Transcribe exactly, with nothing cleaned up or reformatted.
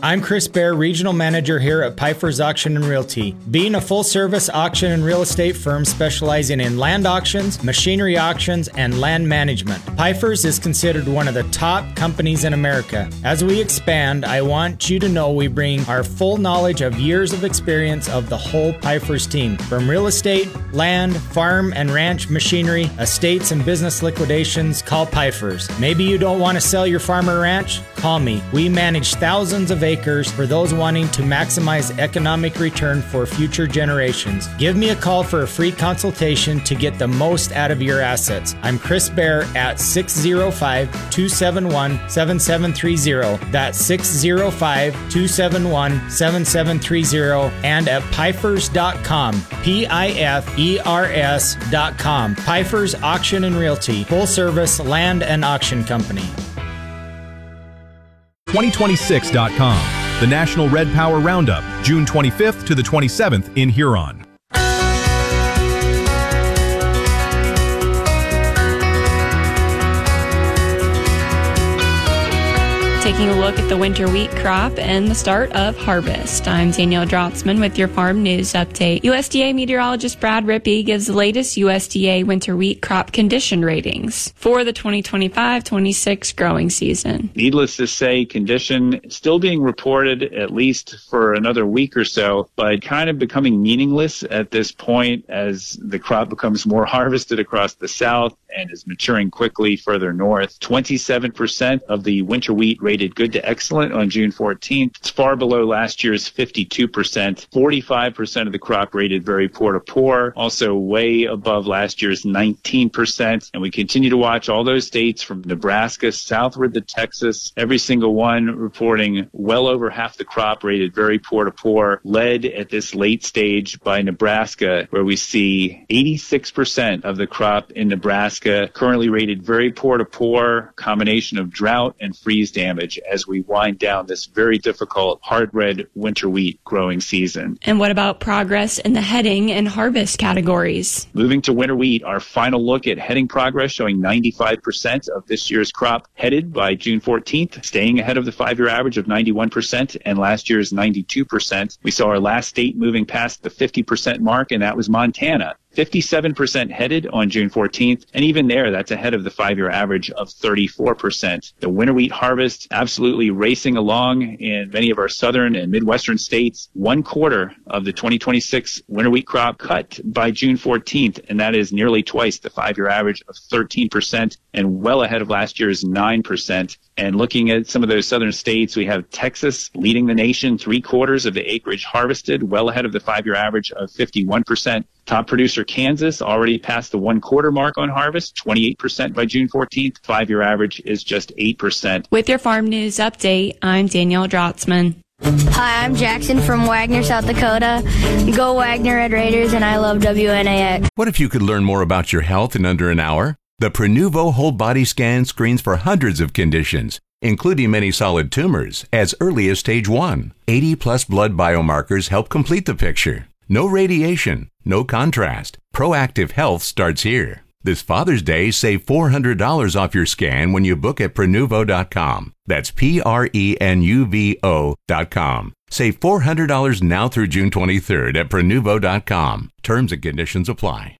I'm Chris Bear, Regional Manager here at Pfeiffer's Auction and Realty. Being a full-service auction and real estate firm specializing in land auctions, machinery auctions, and land management, Pfeiffer's is considered one of the top companies in America. As we expand, I want you to know we bring our full knowledge of years of experience of the whole Pfeiffer's team. From real estate, land, farm and ranch machinery, estates and business liquidations, call Pfeiffer's. Maybe you don't want to sell your farm or ranch? Call me. We manage thousands of acres for those wanting to maximize economic return for future generations. Give me a call for a free consultation to get the most out of your assets. I'm Chris Bear at six oh five, two seven one, seven seven three oh. That's six oh five, two seven one, seven seven three oh and at Pfeifers dot com. P I F E R S dot com. Pfeiffer's Auction and Realty, full service land and auction company. twenty twenty-six dot com. The National Red Power Roundup, June twenty-fifth to the twenty-seventh in Huron. Taking a look at the winter wheat crop and the start of harvest. I'm Danielle Drotzman with your Farm News Update. U S D A meteorologist Brad Rippey gives the latest U S D A winter wheat crop condition ratings for the twenty twenty-five twenty-six growing season. Needless to say, condition still being reported at least for another week or so, but kind of becoming meaningless at this point as the crop becomes more harvested across the south and is maturing quickly further north. twenty-seven percent of the winter wheat rated good to excellent on June fourteenth. It's far below last year's fifty-two percent. forty-five percent of the crop rated very poor to poor, also way above last year's nineteen percent. And we continue to watch all those states from Nebraska southward to Texas, every single one reporting well over half the crop rated very poor to poor, led at this late stage by Nebraska, where we see eighty-six percent of the crop in Nebraska currently rated very poor to poor, combination of drought and freeze damage as we wind down this very difficult hard red winter wheat growing season. And what about progress in the heading and harvest categories? Moving to winter wheat, our final look at heading progress showing ninety-five percent of this year's crop headed by June fourteenth, staying ahead of the five-year average of ninety-one percent and last year's ninety-two percent. We saw our last state moving past the fifty percent mark, and that was Montana. fifty-seven percent headed on June fourteenth, and even there, that's ahead of the five-year average of thirty-four percent. The winter wheat harvest absolutely racing along in many of our southern and midwestern states. One quarter of the twenty twenty-six winter wheat crop cut by June fourteenth, and that is nearly twice the five-year average of thirteen percent and well ahead of last year's nine percent. And looking at some of those southern states, we have Texas leading the nation, three quarters of the acreage harvested, well ahead of the five-year average of fifty-one percent. Top producer Kansas already passed the one-quarter mark on harvest, twenty-eight percent by June fourteenth. Five-year average is just eight percent. With your Farm News Update, I'm Danielle Drotzman. Hi, I'm Jackson from Wagner, South Dakota. Go Wagner Red Raiders, and I love W N A X. What if you could learn more about your health in under an hour? The Prenuvo Whole Body Scan screens for hundreds of conditions, including many solid tumors, as early as stage one. eighty plus blood biomarkers help complete the picture. No radiation, no contrast. Proactive health starts here. This Father's Day, save four hundred dollars off your scan when you book at Prenuvo dot com. That's P R E N U V O dot com. Save four hundred dollars now through June twenty-third at Prenuvo dot com. Terms and conditions apply.